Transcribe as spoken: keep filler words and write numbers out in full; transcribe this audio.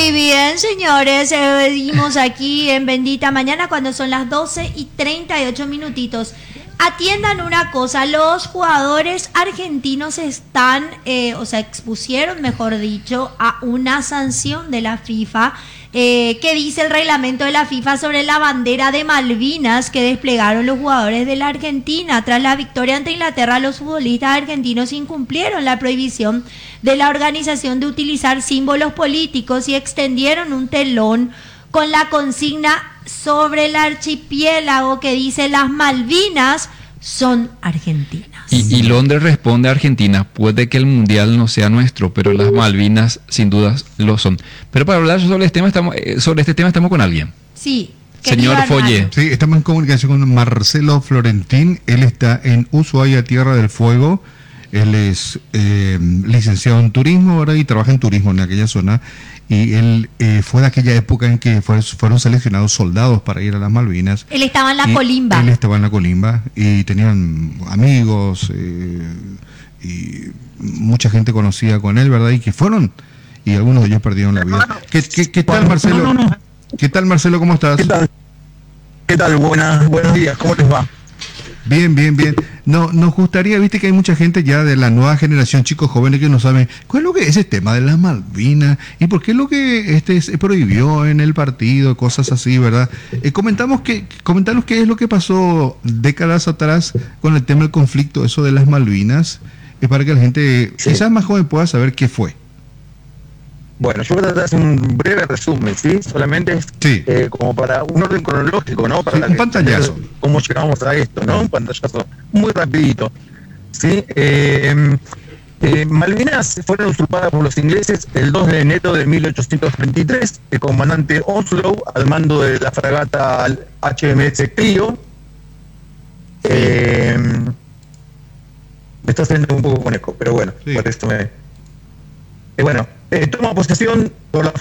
Muy bien, señores, seguimos aquí en Bendita Mañana cuando son las doce y treinta y ocho minutitos. Atiendan una cosa, los jugadores argentinos están, eh, o sea, expusieron, mejor dicho, a una sanción de la FIFA. Eh, ¿Qué dice el reglamento de la FIFA sobre la bandera de Malvinas que desplegaron los jugadores de la Argentina? Tras la victoria ante Inglaterra, los futbolistas argentinos incumplieron la prohibición de la organización de utilizar símbolos políticos y extendieron un telón con la consigna sobre el archipiélago que dice: las Malvinas son argentinas. Y, y Londres responde a Argentina: puede que el mundial no sea nuestro, pero las Malvinas sin dudas lo son. Pero para hablar sobre este tema estamos, sobre este tema estamos con alguien. Sí. Señor Folle. Sí, estamos en comunicación con Marcelo Florentín. Él está en Ushuaia, Tierra del Fuego. Él es eh, licenciado en turismo, ¿verdad? Y trabaja en turismo en aquella zona. Y él eh, fue de aquella época en que fue, fueron seleccionados soldados para ir a las Malvinas. Él estaba en la colimba. Él estaba en la colimba y tenían amigos eh, y mucha gente conocida con él, ¿verdad? Y que fueron, y algunos de ellos perdieron la vida. ¿Qué, qué, qué tal, Marcelo? No, no, no. ¿Qué tal, Marcelo? ¿Cómo estás? ¿Qué tal? ¿Qué tal? Buenas, buenos días, ¿cómo les va? Bien, bien, bien. No, nos gustaría, viste que hay mucha gente ya de la nueva generación, chicos jóvenes, que no saben cuál es lo que es ese tema de las Malvinas y por qué es lo que este se prohibió en el partido, cosas así, ¿verdad? Eh, comentamos que, comentanos qué es lo que pasó décadas atrás con el tema del conflicto, eso de las Malvinas, es para que la gente, sí, quizás más joven, pueda saber qué fue. Bueno, yo voy a tratar de hacer un breve resumen, ¿sí? Solamente sí. Eh, como para un orden cronológico, ¿no? Para sí, un pantallazo. Cómo llegamos a esto, ¿no? Un pantallazo muy rapidito, ¿sí? Eh, eh, Malvinas fueron usurpadas por los ingleses el dos de enero de mil ochocientos treinta y tres. El comandante Onslow, al mando de la fragata H M S Clio. Eh, me está haciendo un poco con eco, pero bueno, sí. Por esto me... Eh, bueno, eh, toma posesión por la